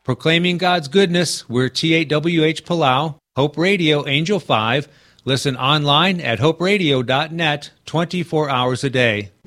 Proclaiming God's goodness, we're TAWH Palau, Hope Radio Angel 5. Listen online at hoperadio.net 24 hours a day.